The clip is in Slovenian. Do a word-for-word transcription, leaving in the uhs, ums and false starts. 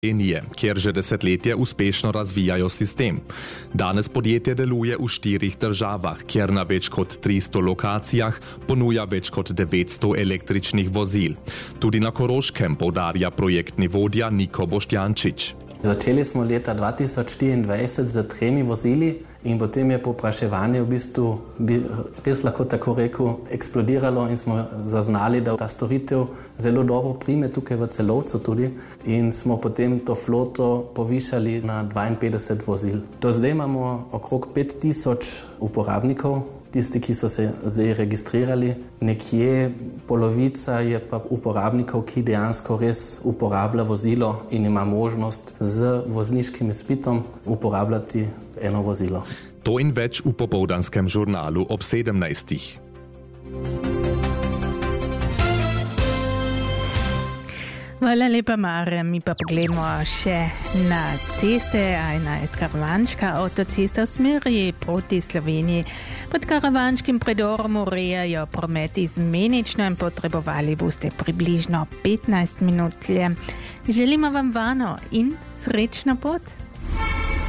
Slovenije, kjer že desetletje uspešno razvijajo sistem. Danes podjetje deluje v štirih državah, kjer na več kot tristo lokacijah ponuja več kot devetsto električnih vozil. Tudi na Koroškem poudarja projektni vodja Niko Boštjančič. Začeli smo leta dva tisoč štiriindvajset z tremi vozili in potem je povpraševanje v bistvu, bi res lahko tako rekel, eksplodiralo in smo zaznali, da ta storitev zelo dobro prime tukaj v Celovcu tudi in smo potem to floto povišali na dvainpetdeset vozil. Do zdaj imamo okrog pet tisoč uporabnikov, tisti, ki so se zdaj registrirali. Nekje polovica je pa uporabnikov, ki dejansko res uporablja vozilo in ima možnost z vozniškim izpitom uporabljati eno vozilo. To in več v popoldanskem žurnalu ob sedemnajstih. Hvala lepa, Mare. Mi pa pogledamo še na ceste, a enajst karavanška avtocesta v smeri proti Sloveniji. Pod karavanškim predorom urejajo promet izmenično in potrebovali boste približno petnajst minut. Želimo vam varno in srečno pot.